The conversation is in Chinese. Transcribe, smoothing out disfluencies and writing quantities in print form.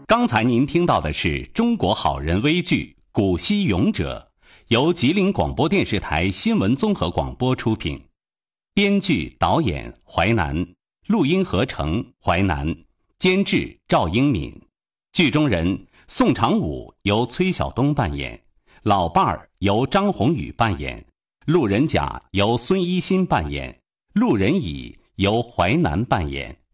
刚才您听到的是中国好人微剧《古稀勇者》，由吉林广播电视台新闻综合广播出品，编剧导演淮南，录音合成淮南，监制赵英敏。剧中人宋长武由崔晓东扮演，老伴儿由张宏宇扮演，路人甲由孙一新扮演，路人乙由淮南扮演。